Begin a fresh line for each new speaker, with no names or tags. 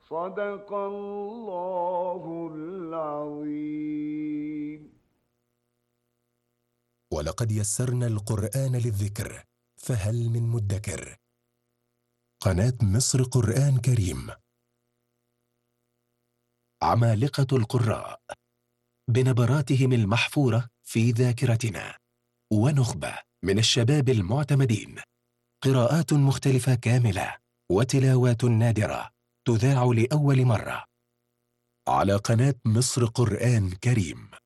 صدق الله العظيم.
ولقد يسرنا القرآن للذكر فهل من مدكر. قناة مصر قرآن كريم. عمالقة القراء بنبراتهم المحفورة في ذاكرتنا، ونخبة من الشباب المعتمدين، قراءات مختلفة كاملة وتلاوات نادرة تذاع لأول مرة على قناة مصر قرآن كريم.